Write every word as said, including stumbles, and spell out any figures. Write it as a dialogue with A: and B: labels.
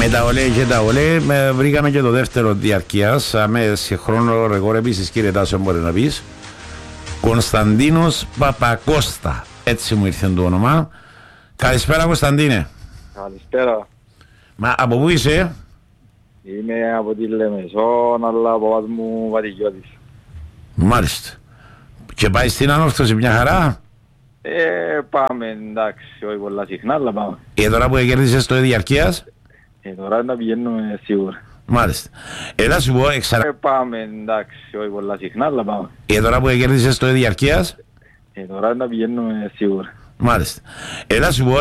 A: Με τα ολέ και τα ολέ, με, βρήκαμε και το δεύτερο διαρκείας, με συγχρόνω ρεκόρ επίσης, κύριε Τάσο, μπορεί να πεις. Κωνσταντίνος Παπακώστα, έτσι μου ήρθε το όνομα. Καλησπέρα, Κωνσταντίνε.
B: Καλησπέρα.
A: Μα από πού είσαι?
B: Είμαι από τη Λεμεσόν, αλλά από βάση μου Βατικιώτης.
A: Μάλιστα. Και πάει στην ανόρθωση μια χαρά?
B: Ε, πάμε, εντάξει, όχι πολλά συχνά, αλλά πάμε.
A: Και τώρα που κέρδισες το διαρκείας?
B: Ε, τώρα να πηγαίνουμε σίγουρα.
A: Μάλιστα. Έλα σου πω, εξαρα...
B: Ε, πάμε, εντάξει, όχι πολλά συχνά, αλλά πάμε.
A: Και τώρα που κέρδισες το διαρκείας?
B: Ε, τώρα να πηγαίνουμε σίγουρα.
A: Μάλιστα. Έλα σου πω,